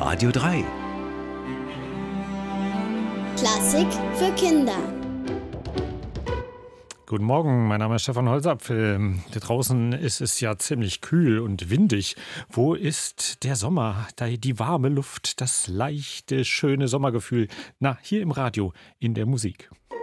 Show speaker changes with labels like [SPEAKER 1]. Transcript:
[SPEAKER 1] Radio 3.
[SPEAKER 2] Klassik für Kinder.
[SPEAKER 3] Guten Morgen, mein Name ist Stefan Holzapfel. Da draußen ist es ja ziemlich kühl und windig. Wo ist der Sommer? Da die warme Luft, das leichte, schöne Sommergefühl. Na, hier im Radio, in der Musik.